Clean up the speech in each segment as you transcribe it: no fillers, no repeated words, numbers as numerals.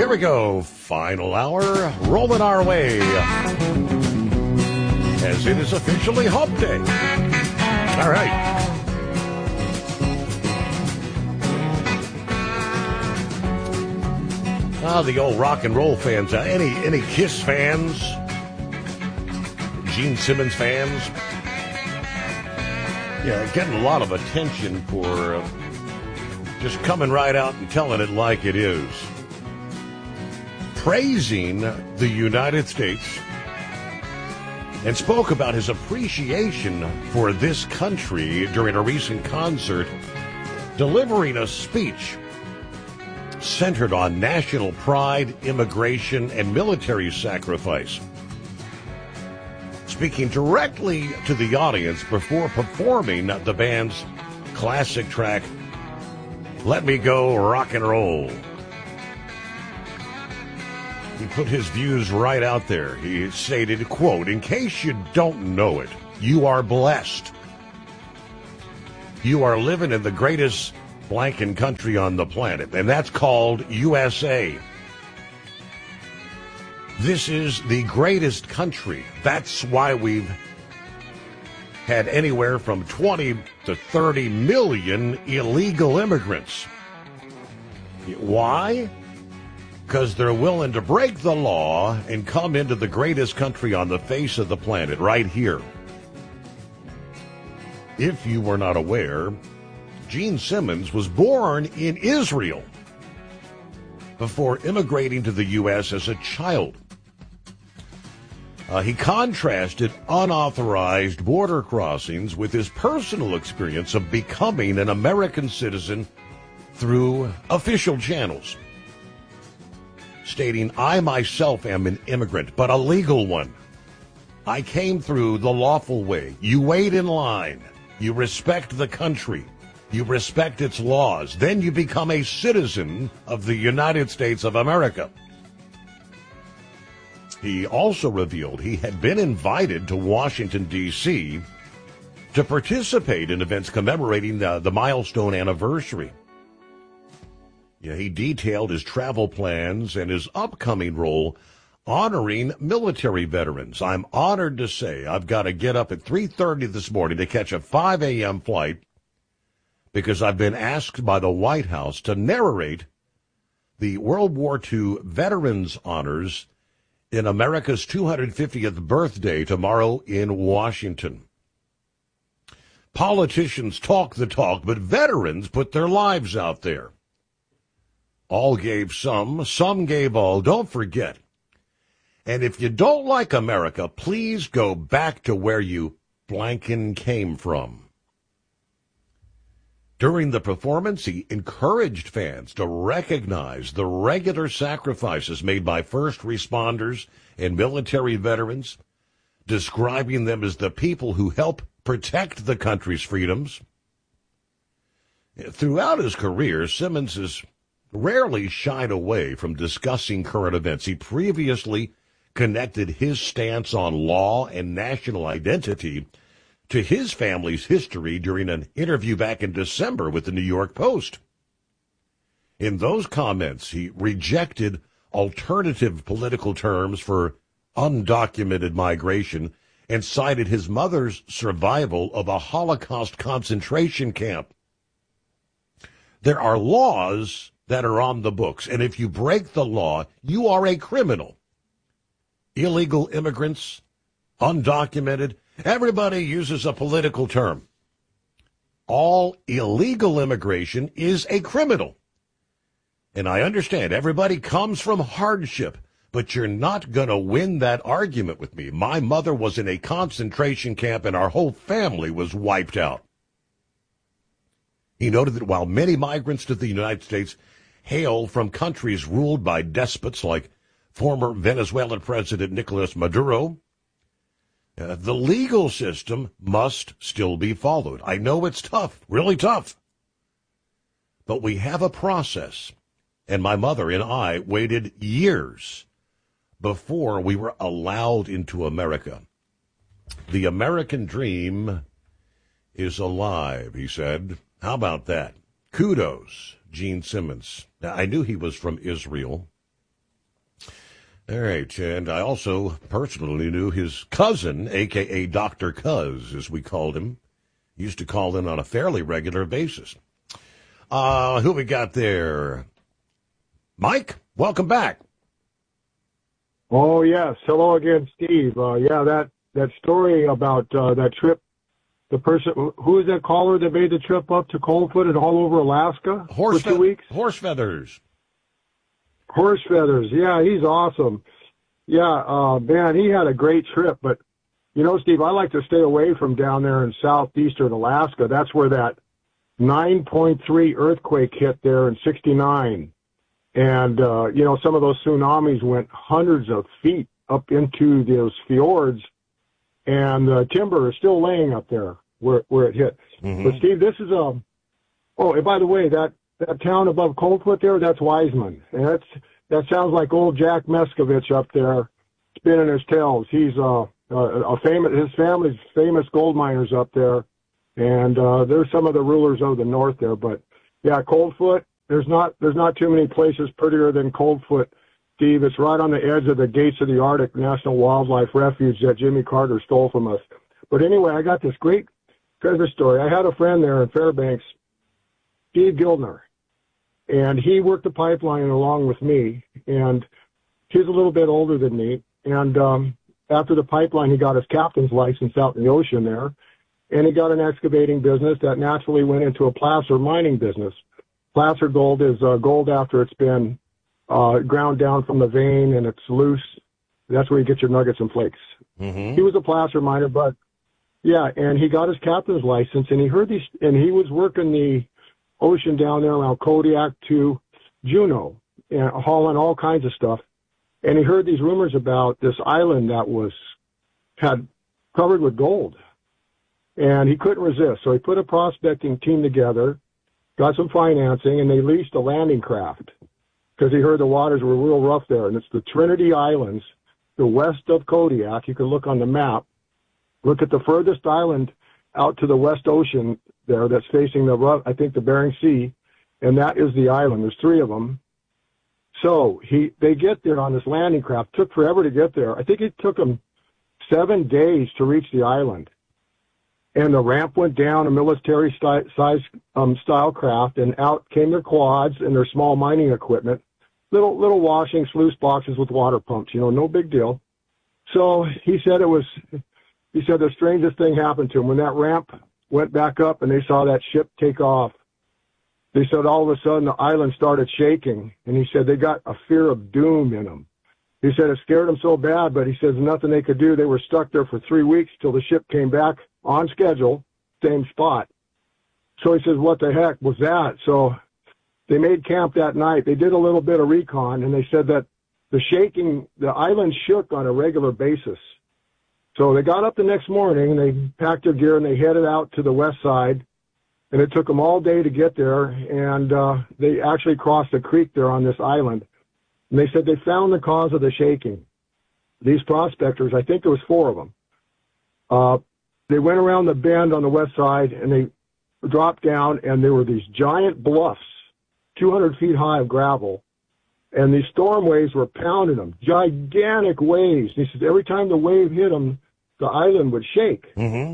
Here we go. Final hour, rolling our way as it is officially Hump Day. All right. The old rock and roll fans. Any Kiss fans? Gene Simmons fans? Yeah, getting a lot of attention for just coming right out and telling it like it is. Praising the United States, and spoke about his appreciation for this country during a recent concert, delivering a speech centered on national pride, immigration, and military sacrifice. Speaking directly to the audience before performing the band's classic track, Let Me Go Rock and Roll. He put his views right out there. He stated, quote, "In case you don't know it, you are blessed. You are living in the greatest blanking country on the planet, and that's called USA. This is the greatest country. That's why we've had anywhere from 20 to 30 million illegal immigrants. Why? Because they're willing to break the law and come into the greatest country on the face of the planet, right here." If you were not aware, Gene Simmons was born in Israel before immigrating to the U.S. as a child. He contrasted unauthorized border crossings with his personal experience of becoming an American citizen through official channels, stating, "I myself am an immigrant, but a legal one. I came through the lawful way. You wait in line. You respect the country. You respect its laws. Then you become a citizen of the United States of America." He also revealed he had been invited to Washington, D.C. to participate in events commemorating the milestone anniversary. Yeah, he detailed his travel plans and his upcoming role honoring military veterans. "I'm honored to say I've got to get up at 3:30 this morning to catch a 5 a.m. flight because I've been asked by the White House to narrate the World War II Veterans Honors in America's 250th birthday tomorrow in Washington. Politicians talk the talk, but veterans put their lives out there. All gave some gave all. Don't forget. And if you don't like America, please go back to where you blankin' came from." During the performance, he encouraged fans to recognize the regular sacrifices made by first responders and military veterans, describing them as the people who help protect the country's freedoms. Throughout his career, Simmons has rarely shied away from discussing current events. He previously connected his stance on law and national identity to his family's history during an interview back in December with the New York Post. In those comments, he rejected alternative political terms for undocumented migration and cited his mother's survival of a Holocaust concentration camp. There are laws that are on the books, and if you break the law, you are a criminal. Illegal immigrants, undocumented, everybody uses a political term. All illegal immigration is a criminal. And I understand everybody comes from hardship, but you're not going to win that argument with me. My mother was in a concentration camp and our whole family was wiped out. He noted that while many migrants to the United States hail from countries ruled by despots like former Venezuelan President Nicolas Maduro, the legal system must still be followed. I know it's tough, really tough. But we have a process, and my mother and I waited years before we were allowed into America. The American dream is alive, he said. How about that? Kudos, Gene Simmons. Now, I knew he was from Israel. All right, and I also personally knew his cousin, a.k.a. Dr. Cuz, as we called him. He used to call in on a fairly regular basis. Who we got there? Mike, welcome back. Oh, yes. Hello again, Steve. That story about that trip, the person, who is that caller that made the trip up to Coldfoot and all over Alaska for 2 weeks? Horse feathers. Horse feathers. Yeah, he's awesome. Yeah, man, he had a great trip. But, you know, Steve, I like to stay away from down there in southeastern Alaska. That's where that 9.3 earthquake hit there in '69. And, you know, some of those tsunamis went hundreds of feet up into those fjords. And the timber is still laying up there where it hit. Mm-hmm. But, Steve, this is oh, and by the way, that town above Coldfoot there, that's Wiseman. And that sounds like old Jack Mescovich up there spinning his tails. He's his family's famous gold miners up there. And there's some of the rulers of the north there. But, yeah, Coldfoot, there's not too many places prettier than Coldfoot, Steve. It's right on the edge of the Gates of the Arctic National Wildlife Refuge that Jimmy Carter stole from us. But anyway, I got this great treasure story. I had a friend there in Fairbanks, Steve Gildner, and he worked the pipeline along with me, and he's a little bit older than me. And after the pipeline, he got his captain's license out in the ocean there, and he got an excavating business that naturally went into a placer mining business. Placer gold is gold after it's been ground down from the vein and it's loose. That's where you get your nuggets and flakes. Mm-hmm. He was a placer miner, but yeah, and he got his captain's license, and he heard these, and he was working the ocean down there around Kodiak to Juneau and hauling all kinds of stuff. And he heard these rumors about this island that had covered with gold, and he couldn't resist. So he put a prospecting team together, got some financing, and they leased a landing craft because he heard the waters were real rough there. And it's the Trinity Islands, the west of Kodiak. You can look on the map. Look at the furthest island out to the West Ocean there that's facing the Bering Sea, and that is the island. There's 3 of them. So they get there on this landing craft. Took forever to get there. I think it took them 7 days to reach the island. And the ramp went down, a military style craft, and out came their quads and their small mining equipment, little washing sluice boxes with water pumps, no big deal. So he said the strangest thing happened to him when that ramp went back up and they saw that ship take off. They said all of a sudden the island started shaking, and he said they got a fear of doom in them. He said it scared them so bad, but he says nothing they could do. They were stuck there for 3 weeks till the ship came back on schedule, same spot. So he says, what the heck was that? So they made camp that night. They did a little bit of recon, and they said that the island shook on a regular basis. So they got up the next morning, and they packed their gear, and they headed out to the west side. And it took them all day to get there, and they actually crossed a creek there on this island. And they said they found the cause of the shaking. These prospectors, I think there was 4 of them, they went around the bend on the west side, and they dropped down, and there were these giant bluffs, 200 feet high of gravel, and these storm waves were pounding them, gigantic waves. He said every time the wave hit them, the island would shake. Mm-hmm.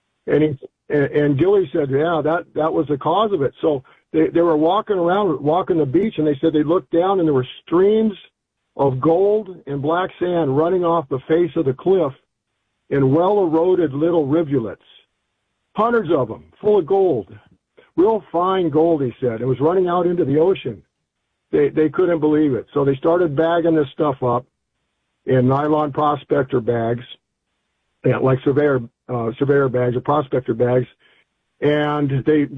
And Gilly said, yeah, that was the cause of it. So they were walking the beach, and they said they looked down, and there were streams of gold and black sand running off the face of the cliff in well-eroded little rivulets. Hundreds of them, full of gold. Real fine gold, he said. It was running out into the ocean. They couldn't believe it. So they started bagging this stuff up in nylon prospector bags, like surveyor bags or prospector bags, and they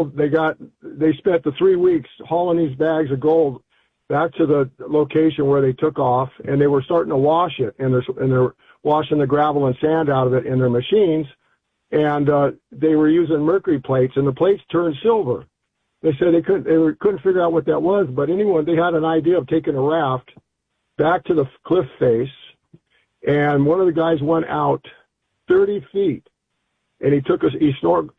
spent the 3 weeks hauling these bags of gold back to the location where they took off, and they were starting to wash it, and they're washing the gravel and sand out of it in their machines, and they were using mercury plates, and the plates turned silver. They said they couldn't figure out what that was, but anyway, they had an idea of taking a raft back to the cliff face, and one of the guys went out 30 feet, and he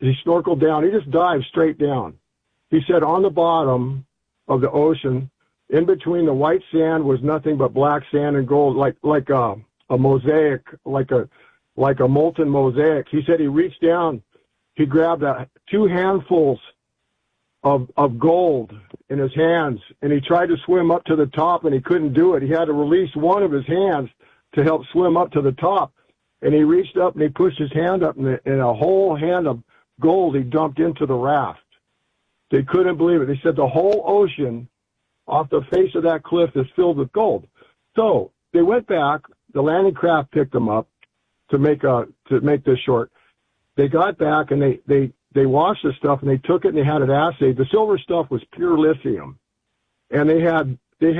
snorkeled down. He just dived straight down. He said on the bottom of the ocean, in between the white sand was nothing but black sand and gold, like a mosaic, like a molten mosaic. He said he reached down, he grabbed 2 handfuls of gold in his hands, and he tried to swim up to the top, and he couldn't do it. He had to release one of his hands to help swim up to the top. And he reached up and he pushed his hand up, and a whole hand of gold he dumped into the raft. They couldn't believe it. They said the whole ocean off the face of that cliff is filled with gold. So they went back. The landing craft picked them up to make this short. They got back and they washed the stuff and they took it and they had it assayed. The silver stuff was pure lithium, and they had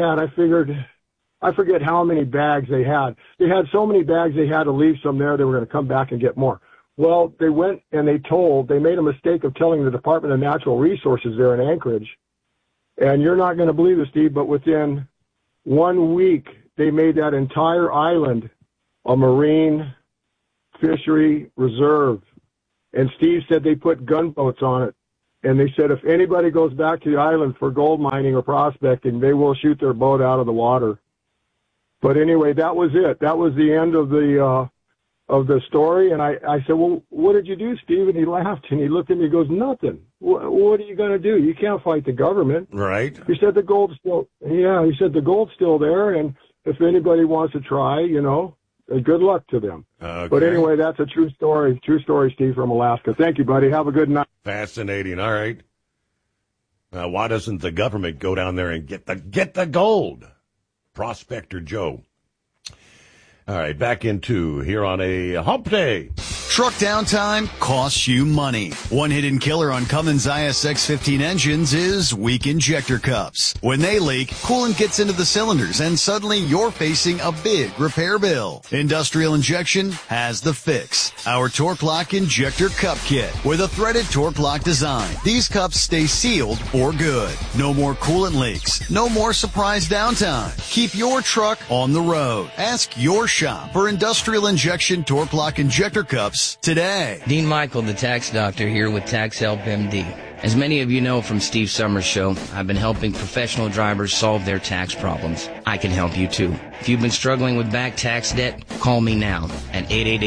I forget how many bags they had. They had so many bags they had to leave some there. They were going to come back and get more. Well, they went and they made a mistake of telling the Department of Natural Resources there in Anchorage. And you're not going to believe this, Steve, but within 1 week, they made that entire island a marine fishery reserve. And Steve said they put gunboats on it. And they said if anybody goes back to the island for gold mining or prospecting, they will shoot their boat out of the water. But anyway, that was it. That was the end of the story. And I said, well, what did you do, Steve? And he laughed and he looked at me and he goes, nothing. What are you going to do? You can't fight the government. Right. He said the gold's still there. And if anybody wants to try, good luck to them. Okay. But anyway, that's a true story, Steve, from Alaska. Thank you, buddy. Have a good night. Fascinating. All right. Why doesn't the government go down there and get the gold? Prospector Joe. All right, back into here on a hump day. Truck downtime costs you money. One hidden killer on Cummins ISX-15 engines is weak injector cups. When they leak, coolant gets into the cylinders and suddenly you're facing a big repair bill. Industrial Injection has the fix. Our Torque Lock Injector Cup Kit with a threaded Torque Lock design. These cups stay sealed for good. No more coolant leaks. No more surprise downtime. Keep your truck on the road. Ask your shop for Industrial Injection Torque Lock Injector Cups today. Dean Michael, the tax doctor, here with Tax Help MD. As many of you know from Steve Summers' show, I've been helping professional drivers solve their tax problems. I can help you too. If you've been struggling with back tax debt, call me now at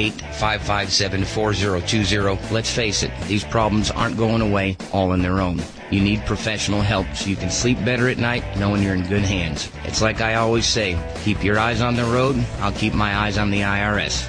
888-557-4020. Let's face it, these problems aren't going away all on their own. You need professional help so you can sleep better at night knowing you're in good hands. It's like I always say, keep your eyes on the road, I'll keep my eyes on the IRS.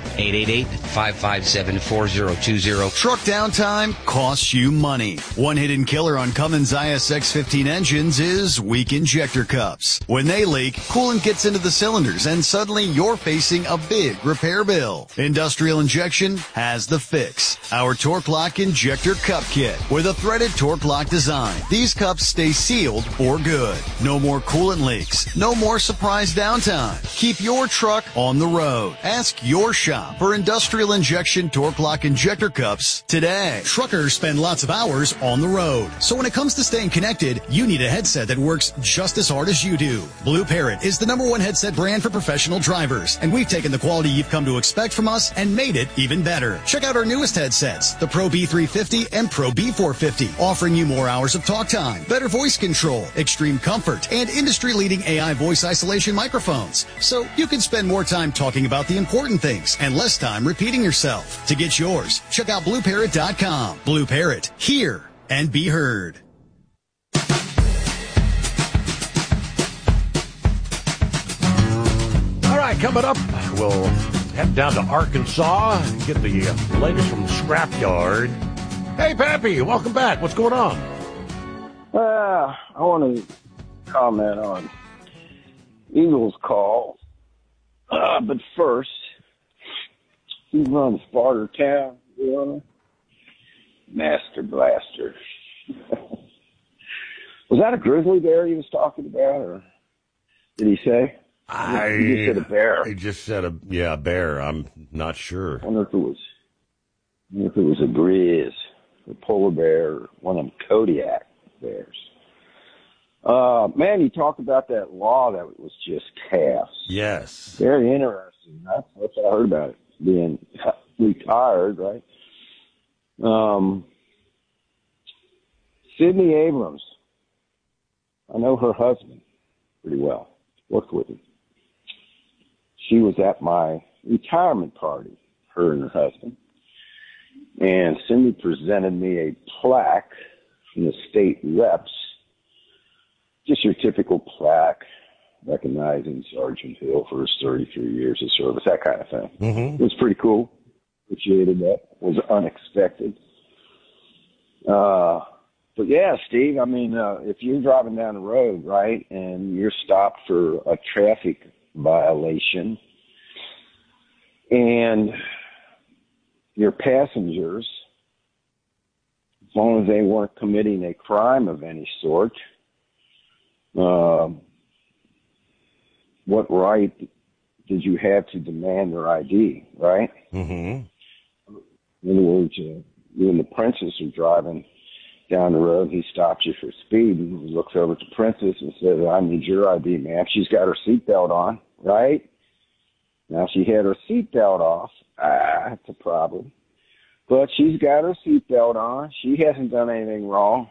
888-557-4020. Truck downtime costs you money. One hidden killer on Cummins ISX-15 engines is weak injector cups. When they leak, coolant gets into the cylinders and suddenly you're facing a big repair bill. Industrial Injection has the fix. Our Torque Lock Injector Cup Kit with a threaded Torque Lock design. These cups stay sealed for good. No more coolant leaks. No more surprise downtime. Keep your truck on the road. Ask your shop for Industrial Injection Torque Lock Injector Cups today. Truckers spend lots of hours on the road. So when it comes to staying connected, you need a headset that works just as hard as you do. Blue Parrot is the #1 headset brand for professional drivers, and we've taken the quality you've come to expect from us and made it even better. Check out our newest headsets, the Pro B350 and Pro B450, offering you more hours of talk time, better voice control, extreme comfort, and industry-leading AI voice isolation microphones. So you can spend more time talking about the important things and less time repeating yourself. To get yours, check out BlueParrot.com. Blue Parrot, hear and be heard. All right, coming up, we'll head down to Arkansas and get the latest from the scrapyard. Hey, Pappy, welcome back. What's going on? I want to comment on Eagle's call. But first, he runs Bartertown, Master Blaster. Was that a grizzly bear he was talking about, or did he say? He just said a bear. He just said a bear. I'm not sure. I wonder if it was a grizz, a polar bear, or one of them Kodiak bears. Man, you talk about that law that was just passed. Yes. Very interesting. That's what I heard about it, being retired, right? Sydney Abrams, I know her husband, pretty well. Worked with her. She was at my retirement party, her and her husband. And Cindy presented me a plaque from the state reps, just your typical plaque recognizing Sergeant Hill for his 33 years of service, that kind of thing. Mm-hmm. It was pretty cool. Appreciated that. It was unexpected. But yeah, Steve, I mean, if you're driving down the road, right, and you're stopped for a traffic violation and your passengers, as long as they weren't committing a crime of any sort, what right did you have to demand their ID, right? Mm-hmm. In other words, you and the princess are driving down the road. He stops you for speed and he looks over at the princess and says, I need your ID, ma'am. She's got her seatbelt on, right? Now, she had her seatbelt off. That's a problem. But she's got her seatbelt on. She hasn't done anything wrong.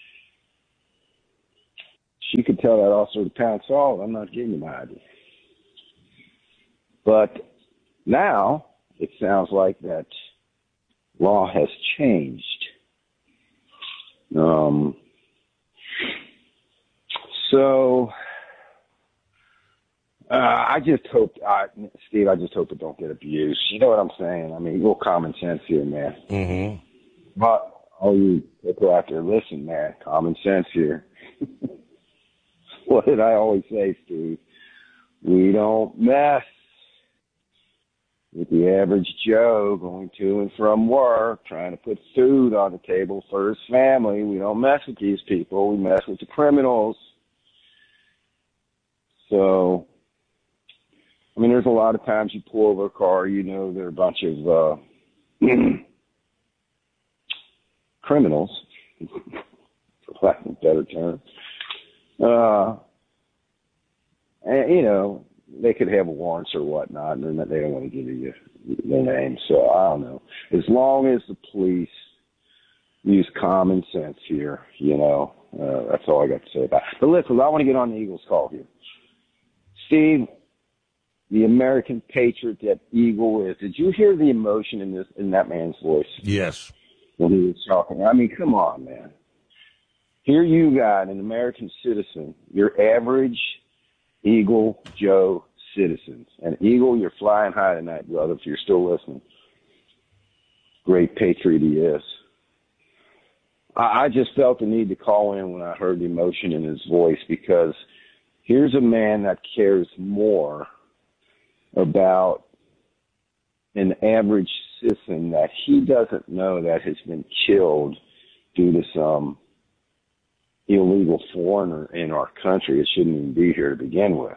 She could tell that officer to pound salt. I'm not giving you my ID. But now it sounds like that law has changed. So I just hope, Steve, I just hope it don't get abused. You know what I'm saying? I mean, a little common sense here, man. Mm-hmm. But all you people out there, listen, man, common sense here. What did I always say, Steve? We don't mess with the average Joe going to and from work, trying to put food on the table for his family. We don't mess with these people. We mess with the criminals. So, I mean, there's a lot of times you pull over a car, you know, there are a bunch of criminals, for lack of a better term. And, you know, they could have warrants or whatnot, and they don't want to give you their name. So I don't know. As long as the police use common sense here, you know, that's all I got to say about it. But listen, I want to get on the Eagles call here. Steve, the American patriot that Eagle is, did you hear the emotion in that man's voice? Yes. When he was talking. I mean, come on, man. Here you got an American citizen, your average Eagle Joe citizens. And Eagle, you're flying high tonight, brother, if you're still listening. Great patriot he is. I just felt the need to call in when I heard the emotion in his voice, because here's a man that cares more about an average citizen that he doesn't know that has been killed due to some illegal foreigner in our country. It shouldn't even be here to begin with.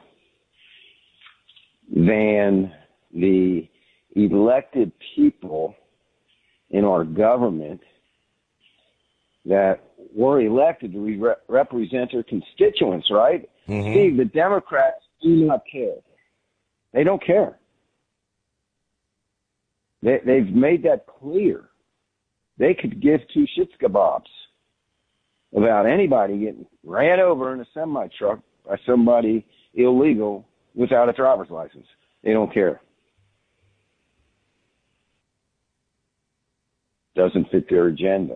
Than the elected people in our government that were elected to represent their constituents, right? Mm-hmm. Steve, the Democrats do not care. They don't care. They've made that clear. They could give two shits kebabs about anybody getting ran over in a semi-truck by somebody illegal without a driver's license. They don't care. Doesn't fit their agenda.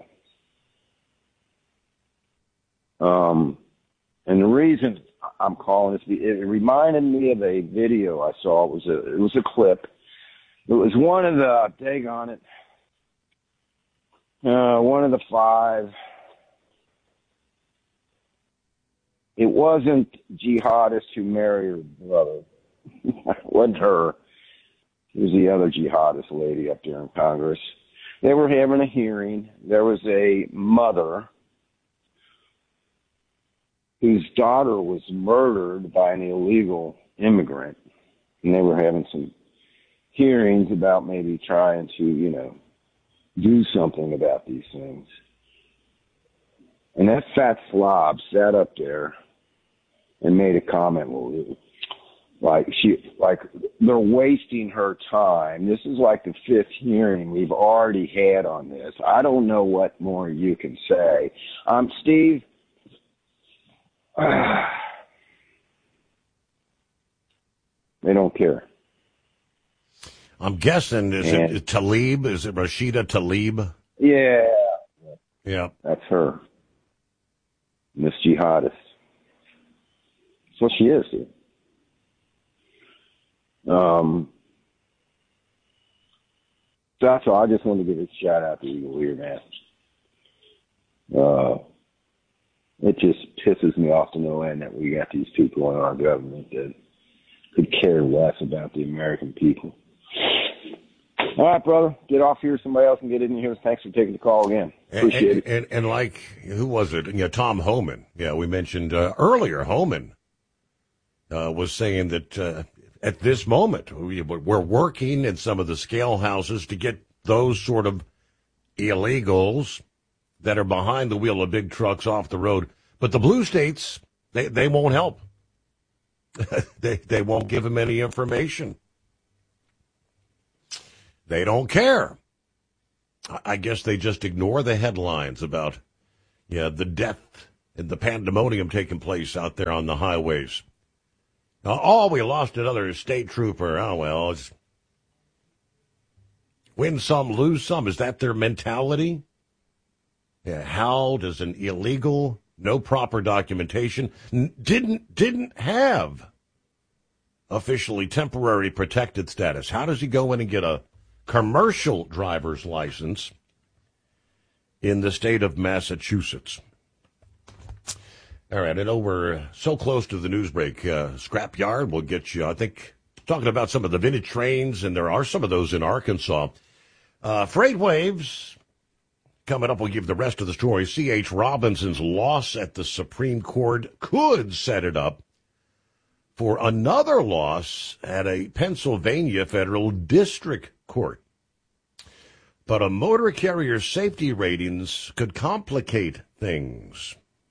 And the reason I'm calling is it reminded me of a video I saw. It was a clip. It was one of the, daggone it, one of the five. It wasn't jihadists who married her brother. It wasn't her. It was the other jihadist lady up there in Congress. They were having a hearing. There was a mother whose daughter was murdered by an illegal immigrant. And they were having some hearings about maybe trying to, you know, do something about these things. And that fat slob sat up there and made a comment, well, like they're wasting her time. This is like the fifth hearing we've already had on this. I don't know what more you can say. Steve, They don't care. I'm guessing, is it Tlaib? Is it Rashida Tlaib? Yeah. Yeah. That's her. Miss Jihadist. That's what she is, dude. That's all. I just wanted to give a shout out to Eagle here, man. It just pisses me off to no end that we got these people in our government that could care less about the American people. All right, brother. Get off here. Somebody else can get in here. Thanks for taking the call again. Appreciate it. And like, who was it? Tom Homan. Yeah, we mentioned earlier, Homan was saying that at this moment, we're working in some of the scale houses to get those sort of illegals that are behind the wheel of big trucks off the road. But the blue states, they won't help. They won't give them any information. They don't care. I guess they just ignore the headlines about the death and the pandemonium taking place out there on the highways. We lost another state trooper. Oh, well, it's win some, lose some. Is that their mentality? Yeah, how does an illegal, no proper documentation, didn't have officially temporary protected status? How does he go in and get a commercial driver's license in the state of Massachusetts? All right, I know we're so close to the news break. Scrapyard will get you, I think, talking about some of the vintage trains, and there are some of those in Arkansas. Freight waves. Coming up, we'll give the rest of the story. C.H. Robinson's loss at the Supreme Court could set it up for another loss at a Pennsylvania federal district court. But a motor carrier's safety ratings could complicate things.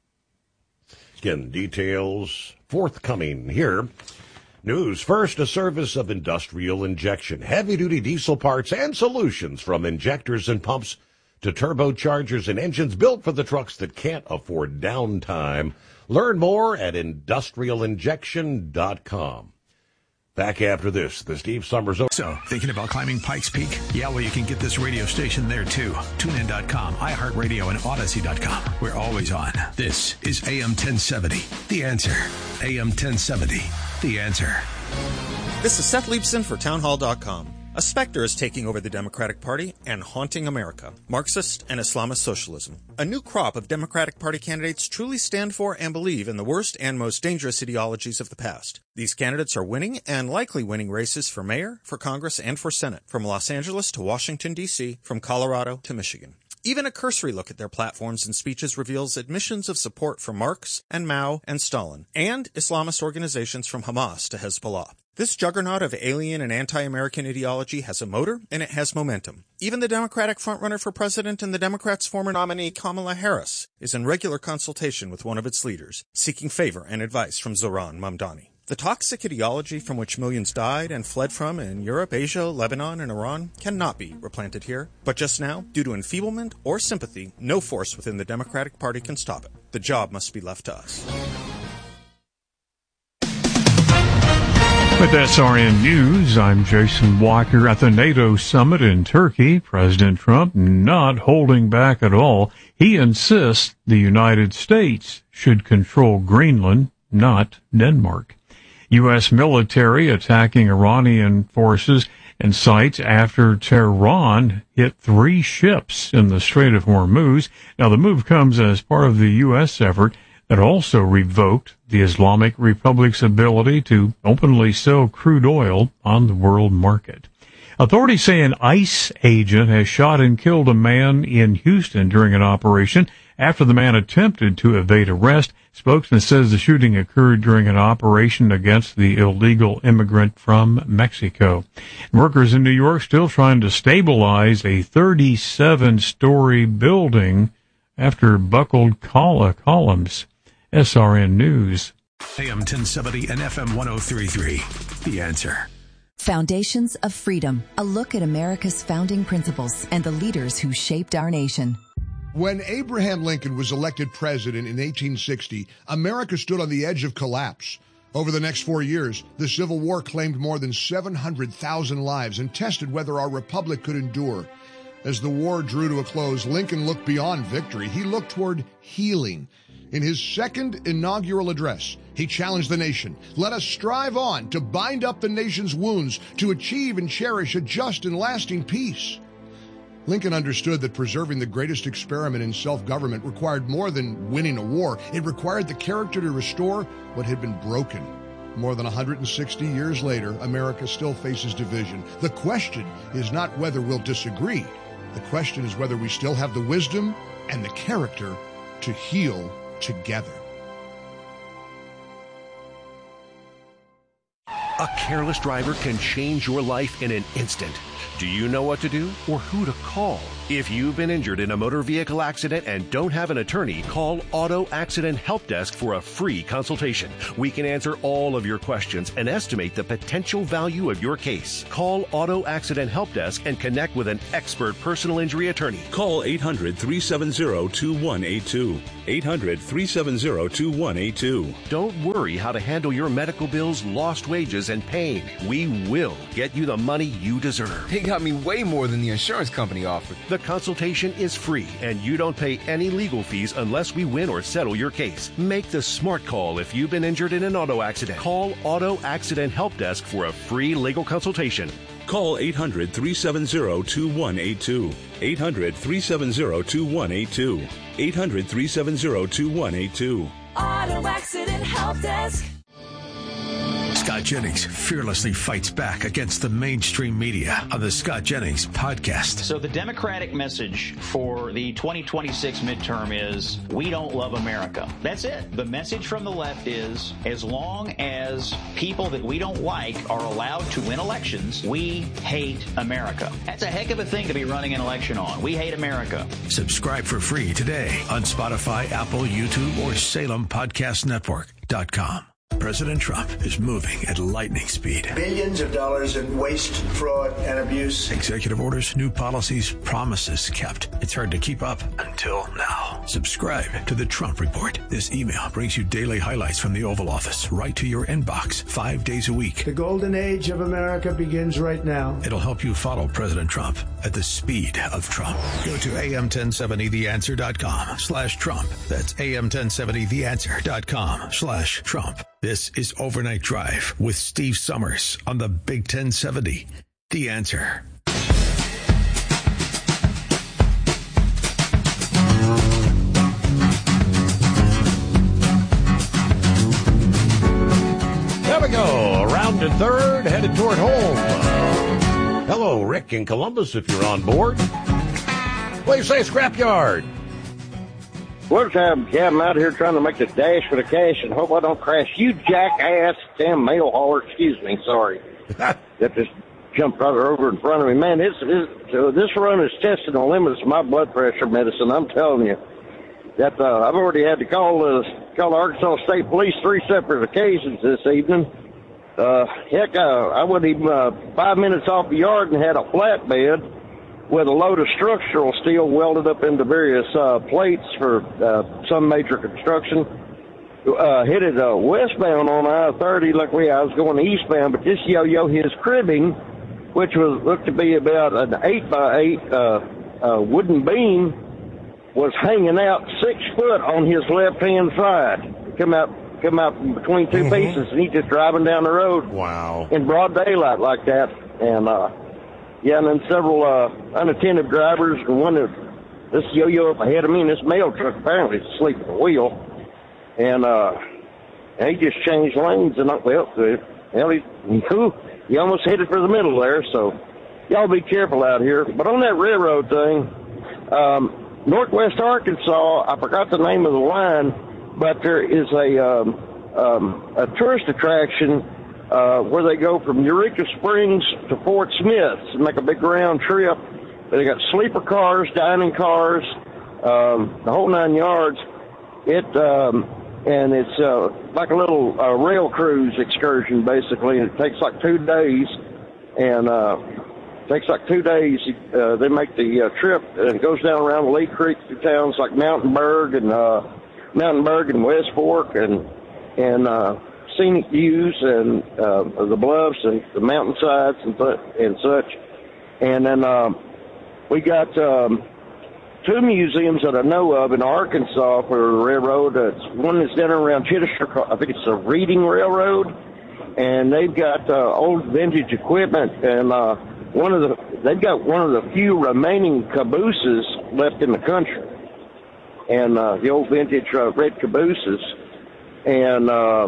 Again, details forthcoming here. News first, a service of industrial injection, heavy-duty diesel parts and solutions from injectors and pumps to turbochargers and engines built for the trucks that can't afford downtime. Learn more at industrialinjection.com. Back after this, the Steve Summers. So, thinking about climbing Pikes Peak? Yeah, well, you can get this radio station there, too. TuneIn.com, iHeartRadio, and Odyssey.com. We're always on. This is AM 1070, The Answer. AM 1070, The Answer. This is Seth Leibson for Townhall.com. A specter is taking over the Democratic Party and haunting America. Marxist and Islamist socialism. A new crop of Democratic Party candidates truly stand for and believe in the worst and most dangerous ideologies of the past. These candidates are winning and likely winning races for mayor, for Congress, and for Senate. From Los Angeles to Washington, D.C., from Colorado to Michigan. Even a cursory look at their platforms and speeches reveals admissions of support for Marx and Mao and Stalin, and Islamist organizations from Hamas to Hezbollah. This juggernaut of alien and anti-American ideology has a motor, and it has momentum. Even the Democratic frontrunner for president and the Democrats' former nominee Kamala Harris is in regular consultation with one of its leaders, seeking favor and advice from Zohran Mamdani. The toxic ideology from which millions died and fled from in Europe, Asia, Lebanon, and Iran cannot be replanted here. But just now, due to enfeeblement or sympathy, no force within the Democratic Party can stop it. The job must be left to us. With SRN News, I'm Jason Walker. At the NATO summit in Turkey, President Trump not holding back at all. He insists the United States should control Greenland, not Denmark. U.S. military attacking Iranian forces and sites after Tehran hit 3 ships in the Strait of Hormuz. Now, the move comes as part of the U.S. effort that also revoked the Islamic Republic's ability to openly sell crude oil on the world market. Authorities say an ICE agent has shot and killed a man in Houston during an operation after the man attempted to evade arrest. Spokesman says the shooting occurred during an operation against the illegal immigrant from Mexico. Workers in New York still trying to stabilize a 37-story building after buckled columns. SRN News. AM 1070 and FM 103.3. The Answer. Foundations of Freedom. A look at America's founding principles and the leaders who shaped our nation. When Abraham Lincoln was elected president in 1860, America stood on the edge of collapse. Over the next 4 years, the Civil War claimed more than 700,000 lives and tested whether our republic could endure. As the war drew to a close, Lincoln looked beyond victory. He looked toward healing. In his second inaugural address, he challenged the nation. Let us strive on to bind up the nation's wounds, to achieve and cherish a just and lasting peace. Lincoln understood that preserving the greatest experiment in self-government required more than winning a war. It required the character to restore what had been broken. More than 160 years later, America still faces division. The question is not whether we'll disagree. The question is whether we still have the wisdom and the character to heal together. A careless driver can change your life in an instant. Do you know what to do or who to call? If you've been injured in a motor vehicle accident and don't have an attorney, call Auto Accident Help Desk for a free consultation. We can answer all of your questions and estimate the potential value of your case. Call Auto Accident Help Desk and connect with an expert personal injury attorney. Call 800-370-2182. 800-370-2182. Don't worry how to handle your medical bills, lost wages, and pain. We will get you the money you deserve. They got me way more than the insurance company offered. The consultation is free, and you don't pay any legal fees unless we win or settle your case. Make the smart call if you've been injured in an auto accident. Call Auto Accident Help Desk for a free legal consultation. Call 800-370-2182. 800-370-2182. 800-370-2182. Auto Accident Help Desk. Scott Jennings fearlessly fights back against the mainstream media on the Scott Jennings podcast. So the Democratic message for the 2026 midterm is, we don't love America. That's it. The message from the left is, as long as people that we don't like are allowed to win elections, we hate America. That's a heck of a thing to be running an election on. We hate America. Subscribe for free today on Spotify, Apple, YouTube, or SalemPodcastNetwork.com. President Trump is moving at lightning speed. Billions of dollars in waste, fraud, and abuse. Executive orders, new policies, promises kept. It's hard to keep up until now. Subscribe to the Trump Report. This email brings you daily highlights from the Oval Office right to your inbox 5 days a week. The golden age of America begins right now. It'll help you follow President Trump at the speed of Trump. Go to am1070theanswer.com/Trump. That's am1070theanswer.com/Trump. This is Overnight Drive with Steve Summers on the Big 1070. The Answer. There we go. Around to third, headed toward home. Hello, Rick in Columbus, if you're on board. What do you say, Scrapyard? What's up? Yeah, I'm out here trying to make the dash for the cash and hope I don't crash. You jackass, damn mail hauler. Excuse me, sorry. That just jumped right over in front of me. Man, this run is testing the limits of my blood pressure medicine. I'm telling you that I've already had to call the Arkansas State Police 3 separate occasions this evening. Heck, I wasn't even 5 minutes off the yard and had a flatbed with a load of structural steel welded up into various plates for some major construction. Headed westbound on I-30. Luckily, I was going eastbound, but this yo-yo, his cribbing, which looked to be about an 8x8 wooden beam, was hanging out 6 foot on his left-hand side. Come out between two pieces, and he's just driving down the road. Wow. In broad daylight like that. And, yeah, and then several unattended drivers, and this yo-yo up ahead of me in this mail truck apparently is asleep at the wheel. And he just changed lanes, and he almost headed for the middle there, so y'all be careful out here. But on that railroad thing, Northwest Arkansas, I forgot the name of the line, but there is a tourist attraction where they go from Eureka Springs to Fort Smith and make a big round trip. They got sleeper cars, dining cars, the whole 9 yards. And it's like a little rail cruise excursion, basically. And it takes like 2 days. And they make the trip, and it goes down around the Lee Creek through towns like Mountainburg and West Fork and scenic views and of the bluffs and the mountainsides and such. And then we got 2 museums that I know of in Arkansas for the railroad. One is down around Chittister. I think it's the Reading Railroad, and they've got old vintage equipment. And they've got one of the few remaining cabooses left in the country, and the old vintage red cabooses. And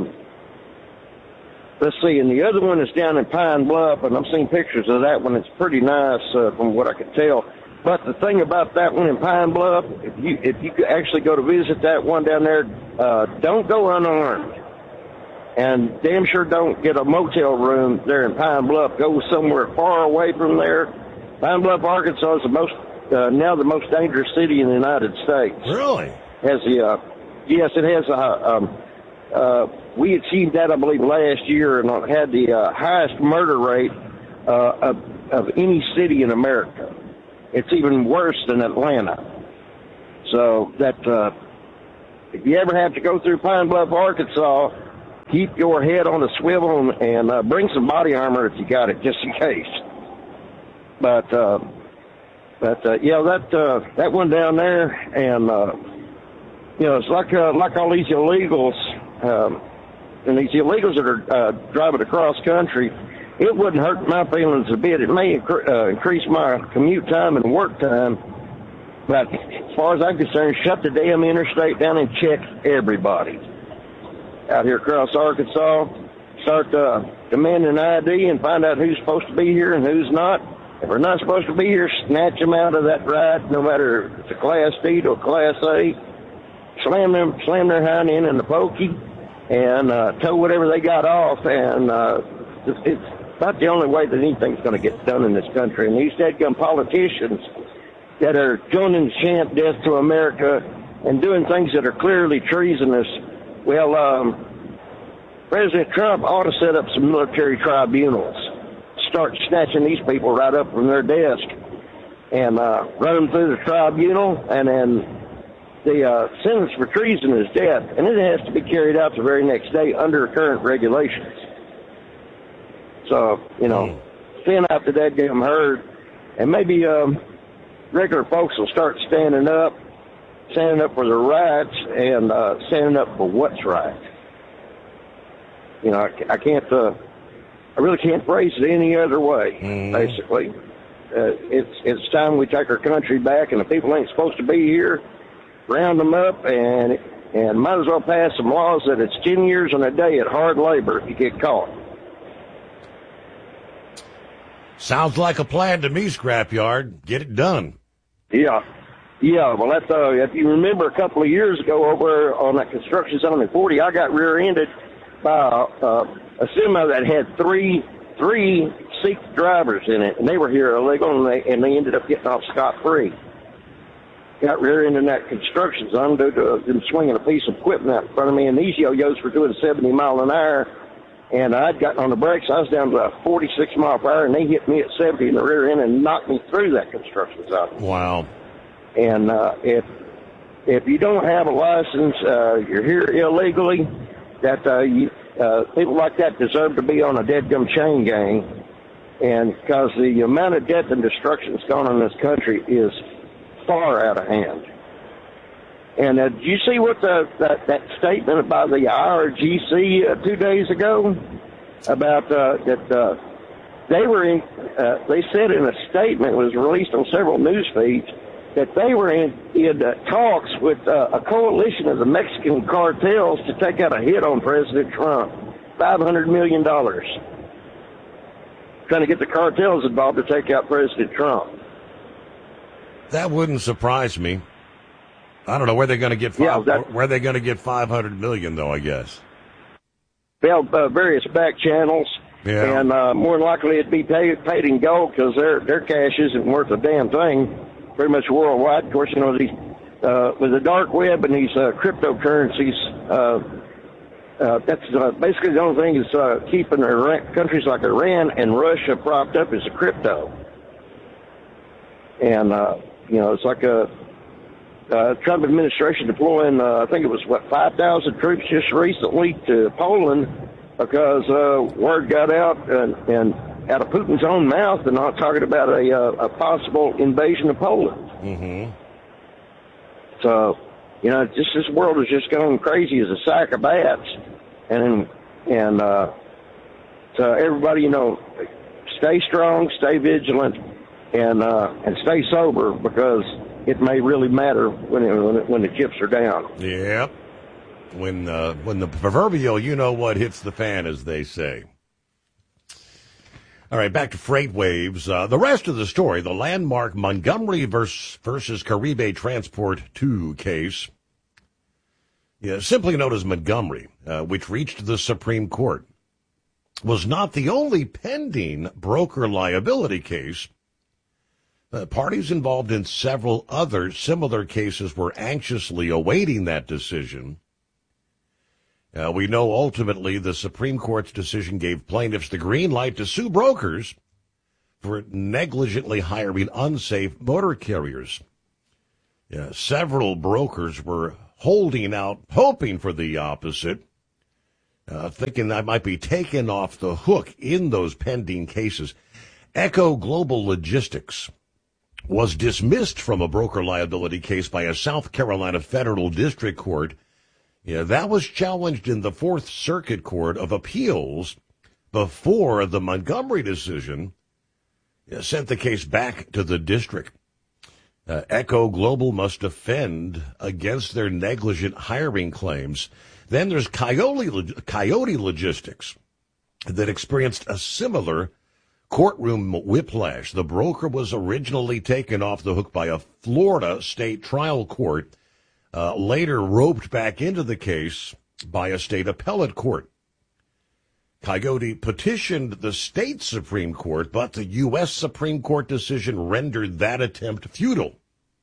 let's see, and the other one is down in Pine Bluff, and I've seen pictures of that one. It's pretty nice from what I can tell. But the thing about that one in Pine Bluff, if you could actually go to visit that one down there, don't go unarmed. And damn sure don't get a motel room there in Pine Bluff. Go somewhere far away from there. Pine Bluff, Arkansas is now the most dangerous city in the United States. Really? Yes, it has we achieved that, I believe, last year, and had the highest murder rate of any city in America. It's even worse than Atlanta. So that if you ever have to go through Pine Bluff, Arkansas, keep your head on a swivel and bring some body armor if you got it, just in case. But yeah, that one down there, and it's like all these illegals, and these illegals that are driving across country. It wouldn't hurt my feelings a bit. It may increase my commute time and work time, but as far as I'm concerned, shut the damn interstate down and check everybody out here across Arkansas. Start demanding ID and find out who's supposed to be here and who's not. If they're not supposed to be here, snatch them out of that ride, no matter if it's a Class D or Class A. Slam their hind end in the pokey and tow whatever they got off. And it's about the only way that anything's going to get done in this country. And these deadgum politicians that are joining the chant death to America and doing things that are clearly treasonous, well, President Trump ought to set up some military tribunals, start snatching these people right up from their desk and run them through the tribunal, and then the sentence for treason is death, and it has to be carried out the very next day under current regulations. So, thin out the deadgum herd, and maybe regular folks will start standing up for their rights and standing up for what's right. I really can't phrase it any other way, basically. It's time we take our country back, and the people ain't supposed to be here. Round them up, and might as well pass some laws that it's 10 years and a day at hard labor if you get caught. Sounds like a plan to me, Scrapyard. Get it done. Yeah. Well, that's if you remember a couple of years ago over on that construction zone in 40, I got rear-ended by a semi that had three Sikh drivers in it, and they were here illegal, and they ended up getting off scot-free. Got rear-ended in that construction zone due to them swinging a piece of equipment out in front of me, and these yo-yos were doing 70 mile an hour, and I'd gotten on the brakes. I was down to 46 mile per hour, and they hit me at 70 in the rear end and knocked me through that construction zone. Wow. And if you don't have a license, you're here illegally, that people like that deserve to be on a deadgum chain gang, and because the amount of death and destruction that's gone on in this country is far out of hand. And did you see what that statement by the IRGC 2 days ago about that they said in a statement, it was released on several news feeds, that they were in talks with a coalition of the Mexican cartels to take out a hit on President Trump, $500 million, trying to get the cartels involved to take out President Trump. That wouldn't surprise me. I don't know where they're going to get where they're going to get $500 million, though. I guess. Well, various back channels, and more than likely it'd be paid in gold because their cash isn't worth a damn thing. Pretty much worldwide, of course. These with the dark web and these cryptocurrencies. That's basically the only thing is keeping countries like Iran and Russia propped up is the crypto. And it's like a Trump administration deploying, I think it was 5,000 troops just recently to Poland because word got out and out of Putin's own mouth, they're not talking about a possible invasion of Poland. Mm-hmm. So, just this world is just going crazy as a sack of bats, and so everybody, stay strong, stay vigilant, and stay sober, because it may really matter when the chips are down. Yep. When the proverbial hits the fan, as they say. All right, back to freight waves. The rest of the story, the landmark Montgomery versus Caribe Transport 2 case, simply known as Montgomery, which reached the Supreme Court, was not the only pending broker liability case. Parties involved in several other similar cases were anxiously awaiting that decision. We know ultimately the Supreme Court's decision gave plaintiffs the green light to sue brokers for negligently hiring unsafe motor carriers. Several brokers were holding out, hoping for the opposite, thinking that might be taken off the hook in those pending cases. Echo Global Logistics was dismissed from a broker liability case by a South Carolina federal district court. That was challenged in the Fourth Circuit Court of Appeals before the Montgomery decision sent the case back to the district. Echo Global must defend against their negligent hiring claims. Then there's Coyote Logistics that experienced a similar courtroom whiplash. The broker was originally taken off the hook by a Florida state trial court, later roped back into the case by a state appellate court. Coyote petitioned the state Supreme Court, but the U.S. Supreme Court decision rendered that attempt futile.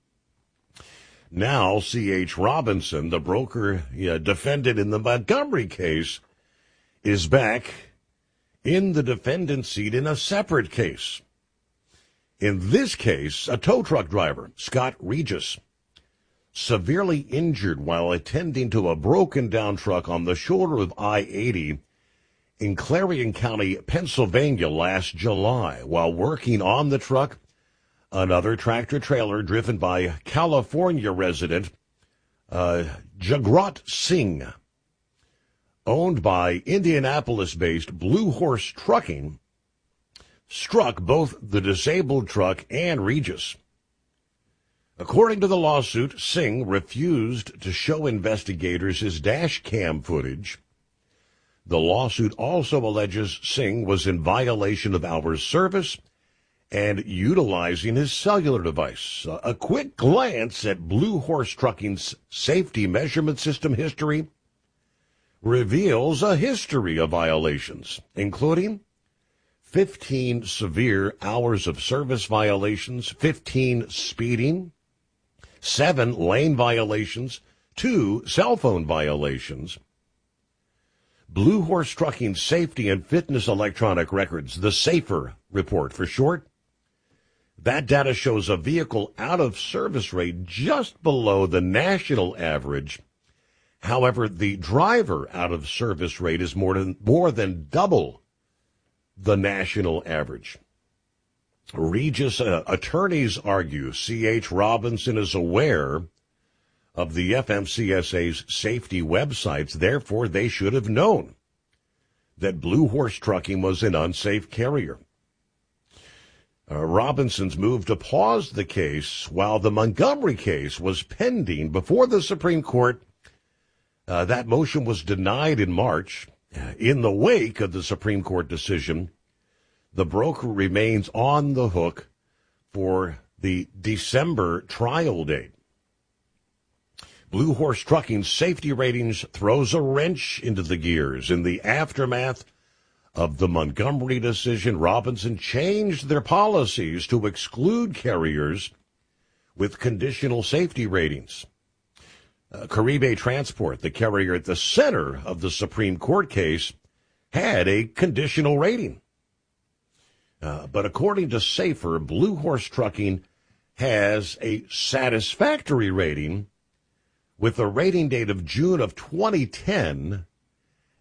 Now, C.H. Robinson, the broker defended in the Montgomery case, is back in the defendant's seat in a separate case. In this case, a tow truck driver, Scott Regis, severely injured while attending to a broken-down truck on the shoulder of I-80 in Clarion County, Pennsylvania last July. While working on the truck, another tractor-trailer driven by California resident Jagrat Singh, owned by Indianapolis-based Blue Horse Trucking, struck both the disabled truck and Regis. According to the lawsuit, Singh refused to show investigators his dash cam footage. The lawsuit also alleges Singh was in violation of hours service and utilizing his cellular device. A quick glance at Blue Horse Trucking's safety measurement system history reveals a history of violations, including 15 severe hours of service violations, 15 speeding, 7 lane violations, 2 cell phone violations. Blue Horse Trucking Safety and Fitness Electronic Records, the SAFER report for short, that data shows a vehicle out-of-service rate just below the national average. However, the driver out-of-service rate is more than double the national average. Regis attorneys argue C.H. Robinson is aware of the FMCSA's safety websites. Therefore, they should have known that Blue Horse Trucking was an unsafe carrier. Robinson's move to pause the case while the Montgomery case was pending before the Supreme Court. That motion was denied in March. In the wake of the Supreme Court decision, the broker remains on the hook for the December trial date. Blue Horse Trucking's safety ratings throws a wrench into the gears. In the aftermath of the Montgomery decision, Robinson changed their policies to exclude carriers with conditional safety ratings. Caribe Transport, the carrier at the center of the Supreme Court case, had a conditional rating. But according to SAFER, Blue Horse Trucking has a satisfactory rating with a rating date of June of 2010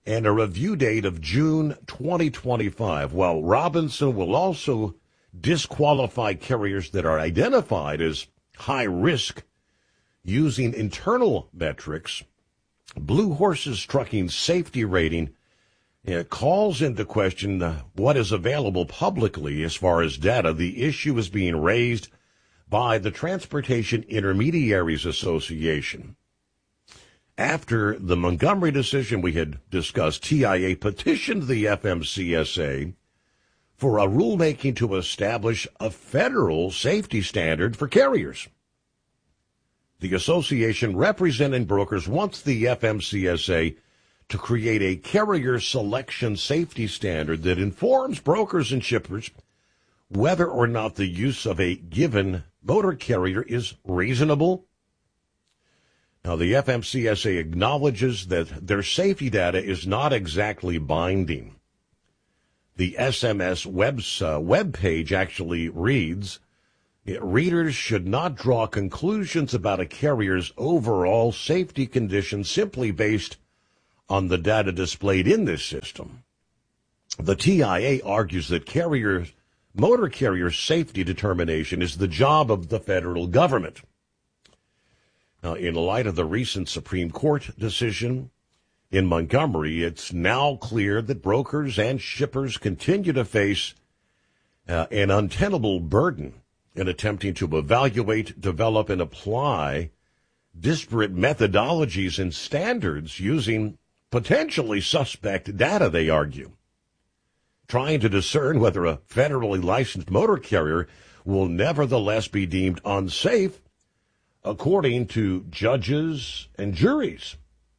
and a review date of June 2025, while Robinson will also disqualify carriers that are identified as high risk using internal metrics. Blue Horse's trucking safety rating calls into question what is available publicly as far as data. The issue is being raised by the Transportation Intermediaries Association. After the Montgomery decision we had discussed, TIA petitioned the FMCSA for a rulemaking to establish a federal safety standard for carriers. The association representing brokers wants the FMCSA to create a carrier selection safety standard that informs brokers and shippers whether or not the use of a given motor carrier is reasonable. Now, the FMCSA acknowledges that their safety data is not exactly binding. The SMS web page actually reads, readers should not draw conclusions about a carrier's overall safety condition simply based on the data displayed in this system. The TIA argues that motor carrier safety determination is the job of the federal government. Now, in light of the recent Supreme Court decision in Montgomery, it's now clear that brokers and shippers continue to face an untenable burden in attempting to evaluate, develop, and apply disparate methodologies and standards using potentially suspect data, they argue. Trying to discern whether a federally licensed motor carrier will nevertheless be deemed unsafe according to judges and juries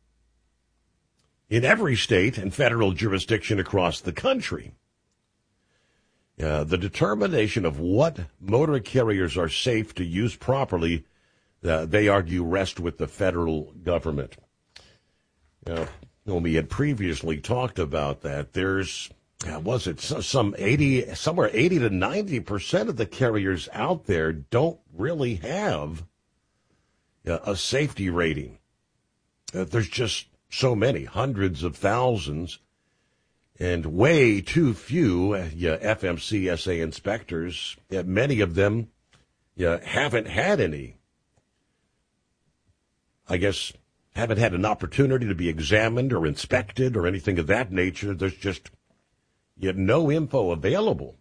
in every state and federal jurisdiction across the country. The determination of what motor carriers are safe to use properly, they argue, rest with the federal government. We had previously talked about that. There's, somewhere 80 to 90% of the carriers out there don't really have a safety rating. There's just so many, hundreds of thousands, and way too few FMCSA inspectors. Many of them haven't had any, haven't had an opportunity to be examined or inspected or anything of that nature. There's just no info available.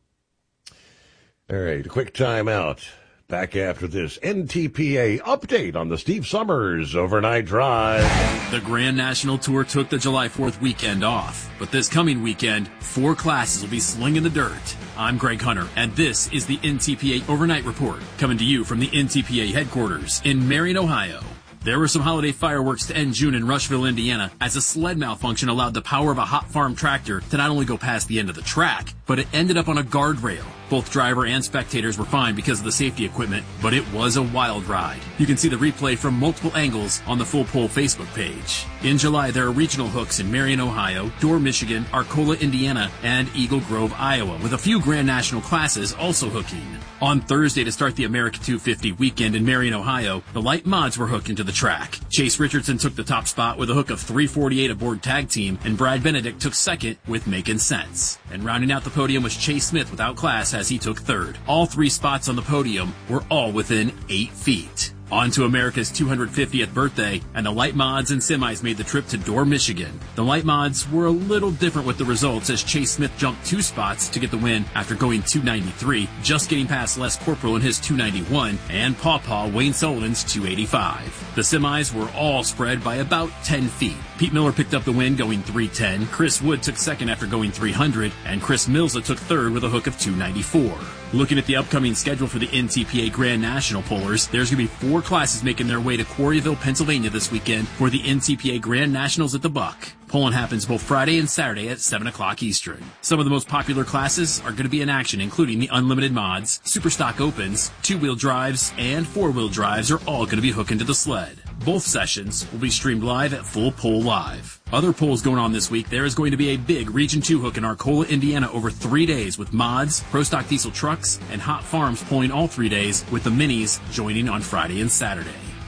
All right, a quick time out. Back after this NTPA update on the Steve Summers Overnight Drive. The Grand National Tour took the July 4th weekend off, but this coming weekend, 4 classes will be slinging the dirt. I'm Greg Hunter, and this is the NTPA Overnight Report, coming to you from the NTPA headquarters in Marion, Ohio. There were some holiday fireworks to end June in Rushville, Indiana, as a sled malfunction allowed the power of a hot farm tractor to not only go past the end of the track, but it ended up on a guardrail. Both driver and spectators were fine because of the safety equipment, but it was a wild ride. You can see the replay from multiple angles on the Full Pole Facebook page. In July, there are regional hooks in Marion, Ohio, Dorr, Michigan, Arcola, Indiana, and Eagle Grove, Iowa, with a few Grand National classes also hooking. On Thursday, to start the America 250 weekend in Marion, Ohio, the light mods were hooked into the track. Chase Richardson took the top spot with a hook of 348 aboard tag team, and Brad Benedict took second with Making Sense. And rounding out the podium was Chase Smith without class as he took third. All 3 spots on the podium were all within 8 feet. On to America's 250th birthday, and the light mods and semis made the trip to Dorr, Michigan. The light mods were a little different with the results as Chase Smith jumped 2 spots to get the win after going 293, just getting past Les Corporal in his 291, and Pawpaw Wayne Sullivan's 285. The semis were all spread by about 10 feet. Pete Miller picked up the win going 310, Chris Wood took second after going 300, and Chris Milza took third with a hook of 294. Looking at the upcoming schedule for the NTPA Grand National Pullers, there's going to be 4 classes making their way to Quarryville, Pennsylvania this weekend for the NTPA Grand Nationals at the Buck. Polling happens both Friday and Saturday at 7 o'clock Eastern. Some of the most popular classes are going to be in action, including the Unlimited Mods, Superstock Opens, 2-wheel drives, and 4-wheel drives are all going to be hooking to the sled. Both sessions will be streamed live at Full Pole Live. Other polls going on this week, there is going to be a big Region 2 hook in Arcola, Indiana over 3 days with mods, Pro Stock Diesel trucks, and Hot Farms pulling all 3 days with the minis joining on Friday and Saturday.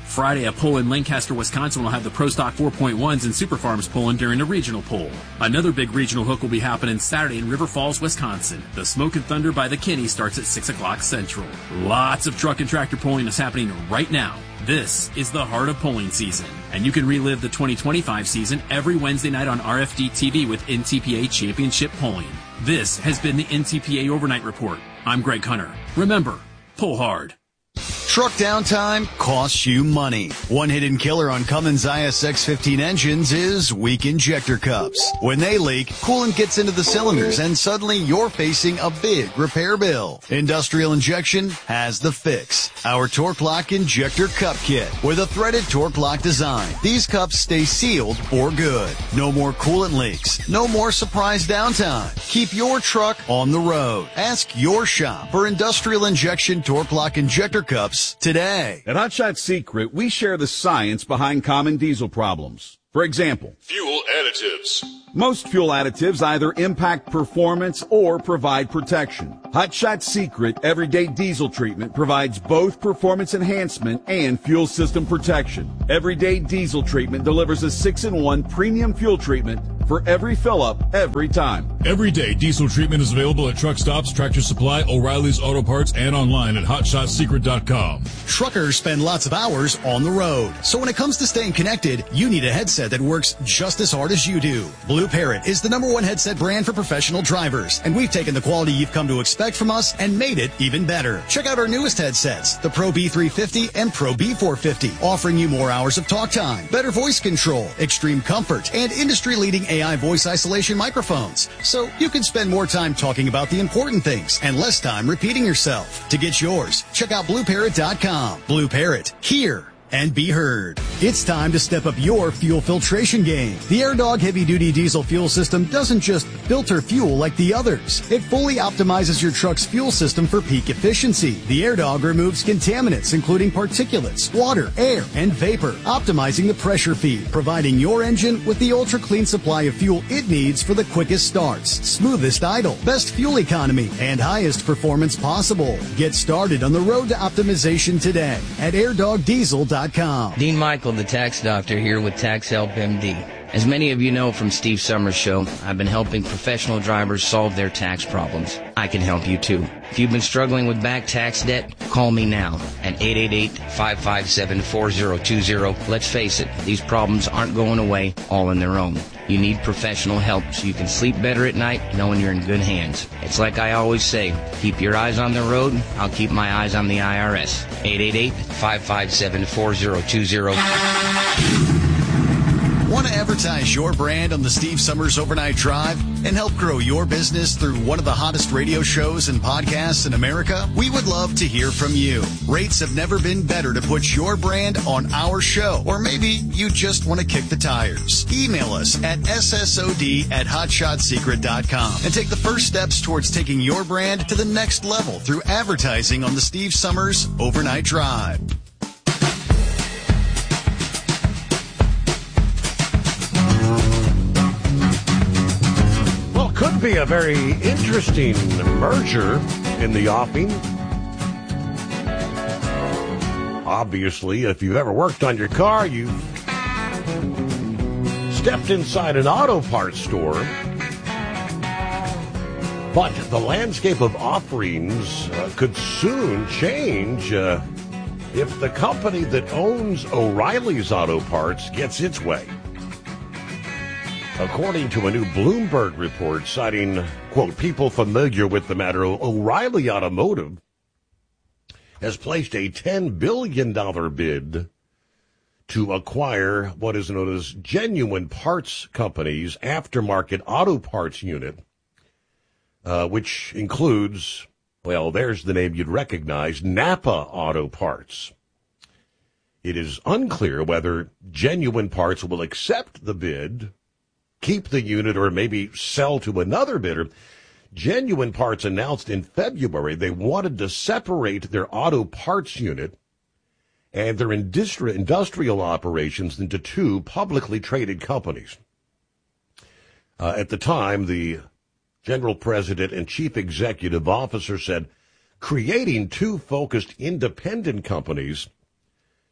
Friday, a poll in Lancaster, Wisconsin will have the Pro Stock 4.1s and Super Farms pulling during a regional poll. Another big regional hook will be happening Saturday in River Falls, Wisconsin. The Smoke and Thunder by the Kinney starts at 6 o'clock Central. Lots of truck and tractor pulling is happening right now. This is the heart of polling season, and you can relive the 2025 season every Wednesday night on RFD TV with NTPA Championship Polling. This has been the NTPA Overnight Report. I'm Greg Hunter. Remember, pull hard. Truck downtime costs you money. One hidden killer on Cummins ISX-15 engines is weak injector cups. When they leak, coolant gets into the cylinders and suddenly you're facing a big repair bill. Industrial Injection has the fix. Our Torque Lock Injector Cup Kit with a threaded Torque Lock design. These cups stay sealed for good. No more coolant leaks. No more surprise downtime. Keep your truck on the road. Ask your shop for Industrial Injection Torque Lock Injector Cups today. At Hot Shot Secret, we share the science behind common diesel problems. For example, fuel additives. Most fuel additives either impact performance or provide protection. Hot Shot Secret Everyday Diesel Treatment provides both performance enhancement and fuel system protection. Everyday Diesel Treatment delivers a 6-in-1 premium fuel treatment for every fill-up, every time. Everyday Diesel Treatment is available at truck stops, Tractor Supply, O'Reilly's Auto Parts, and online at HotShotSecret.com. Truckers spend lots of hours on the road. So when it comes to staying connected, you need a headset that works just as hard as you do. Blue Parrot is the #1 headset brand for professional drivers, and we've taken the quality you've come to expect from us and made it even better. Check out our newest headsets, the Pro B350 and Pro B450, offering you more hours of talk time, better voice control, extreme comfort, and industry-leading AI voice isolation microphones. So you can spend more time talking about the important things and less time repeating yourself. To get yours, check out BlueParrot.com. Blue Parrot, hear and be heard. It's time to step up your fuel filtration game. The AirDog heavy-duty diesel fuel system doesn't just filter fuel like the others. It fully optimizes your truck's fuel system for peak efficiency. The AirDog removes contaminants, including particulates, water, air, and vapor, optimizing the pressure feed, providing your engine with the ultra-clean supply of fuel it needs for the quickest starts, smoothest idle, best fuel economy, and highest performance possible. Get started on the road to optimization today at airdogdiesel.com. Dean Michael, the tax doctor, here with Tax Help MD. As many of you know from Steve Summers' show, I've been helping professional drivers solve their tax problems. I can help you too. If you've been struggling with back tax debt, call me now at 888-557-4020. Let's face it, these problems aren't going away all on their own. You need professional help so you can sleep better at night knowing you're in good hands. It's like I always say, keep your eyes on the road, I'll keep my eyes on the IRS. 888-557-4020. Want to advertise your brand on the Steve Summers Overnight Drive and help grow your business through one of the hottest radio shows and podcasts in America? We would love to hear from you. Rates have never been better to put your brand on our show, or maybe you just want to kick the tires. Email us at ssod@hotshotsecret.com and take the first steps towards taking your brand to the next level through advertising on the Steve Summers Overnight Drive. Could be a very interesting merger in the offing. Obviously, if you've ever worked on your car, you've stepped inside an auto parts store. But the landscape of offerings could soon change if the company that owns O'Reilly's Auto Parts gets its way. According to a new Bloomberg report citing, quote, people familiar with the matter, O'Reilly Automotive has placed a $10 billion bid to acquire what is known as Genuine Parts Company's aftermarket auto parts unit, which includes, well, there's the name you'd recognize, Napa Auto Parts. It is unclear whether Genuine Parts will accept the bid, keep the unit, or maybe sell to another bidder. Genuine Parts announced in February they wanted to separate their auto parts unit and their industrial operations into two publicly traded companies. At the time, the general president and chief executive officer said creating two focused independent companies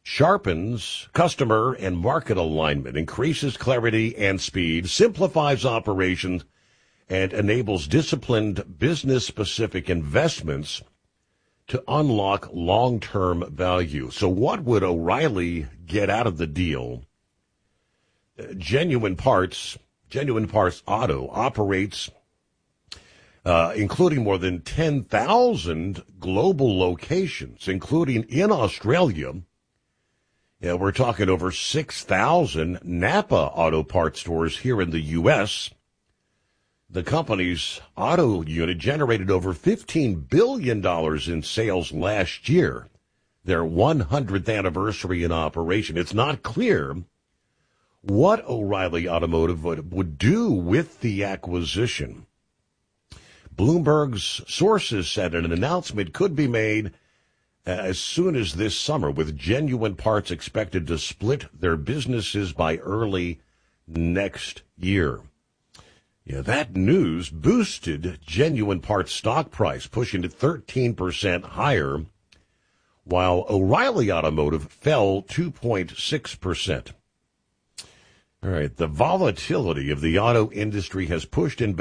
sharpens customer and market alignment, increases clarity and speed, simplifies operations, and enables disciplined business-specific investments to unlock long-term value. So what would O'Reilly get out of the deal? Genuine Parts Auto operates, including more than 10,000 global locations, including in Australia. Yeah, we're talking over 6,000 Napa Auto Parts stores here in the U.S. The company's auto unit generated over $15 billion in sales last year, their 100th anniversary in operation. It's not clear what O'Reilly Automotive would do with the acquisition. Bloomberg's sources said an announcement could be made as soon as this summer, with Genuine Parts expected to split their businesses by early next year. Yeah, that news boosted Genuine Parts stock price, pushing it 13% higher, while O'Reilly Automotive fell 2.6%. All right, the volatility of the auto industry has pushed investors